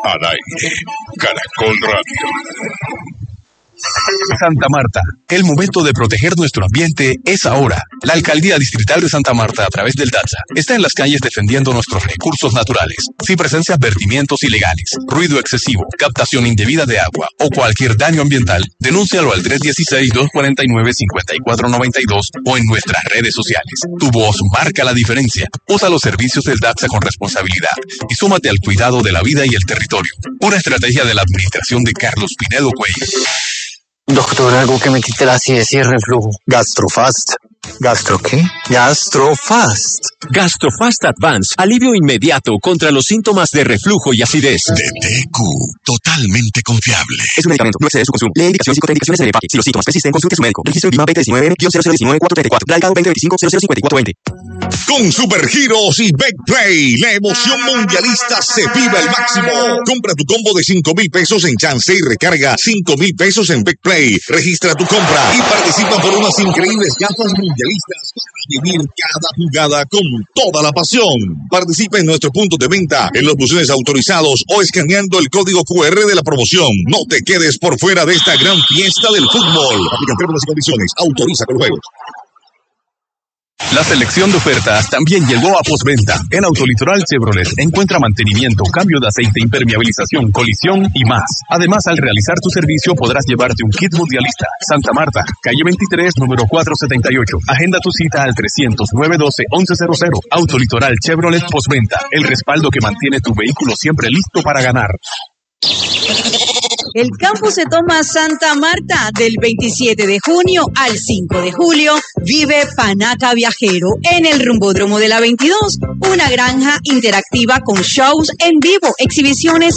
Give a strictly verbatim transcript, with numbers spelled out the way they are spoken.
Al aire, Caracol Radio. Santa Marta, el momento de proteger nuestro ambiente es ahora. La Alcaldía Distrital de Santa Marta, a través del DATSA, está en las calles defendiendo nuestros recursos naturales. Si presencias vertimientos ilegales, ruido excesivo, captación indebida de agua o cualquier daño ambiental, denúncialo al tres uno seis, dos cuatro nueve, cinco cuatro nueve dos o en nuestras redes sociales. Tu voz marca la diferencia. Usa los servicios del DATSA con responsabilidad y súmate al cuidado de la vida y el territorio. Una estrategia de la administración de Carlos Pinedo Cuello. Doctor, algo que me quite la acidez y el reflujo. Gastrofast. ¿Gastro qué? Gastrofast. Gastrofast Advance. Alivio inmediato contra los síntomas de reflujo y acidez. D T Q. Totalmente confiable. Es un medicamento. No excede su consumo. Lee indicaciones y contraindicaciones en el empaque. Si los síntomas persisten, consulte a su médico. Registro INVIMA veinte diecinueve guión cero cero diecinueve cuatro treinta y cuatro. Blanca veinte veinticinco cero cero cincuenta y cuatro veinte. Con Supergiros y Betplay, la emoción mundialista se vive al máximo. Compra tu combo de cinco mil pesos en chance y recarga cinco mil pesos en Betplay. Registra tu compra y participa por unas increíbles gafas mundialistas para vivir cada jugada con toda la pasión. Participa en nuestro punto de venta, en los buzones autorizados o escaneando el código Q R de la promoción. No te quedes por fuera de esta gran fiesta del fútbol. Aplican términos y condiciones. Autoriza con juegos. La selección de ofertas también llegó a postventa. En Autolitoral Chevrolet encuentra mantenimiento, cambio de aceite, impermeabilización, colisión y más. Además, al realizar tu servicio podrás llevarte un kit mundialista. Santa Marta, calle veintitrés, número cuatrocientos setenta y ocho. Agenda tu cita al trescientos, nueve doce, once cero cero. Autolitoral Chevrolet postventa. El respaldo que mantiene tu vehículo siempre listo para ganar. El campo se toma Santa Marta del veintisiete de junio al cinco de julio. Vive Panaca Viajero en el Rumbódromo de la veintidós, una granja interactiva con shows en vivo, exhibiciones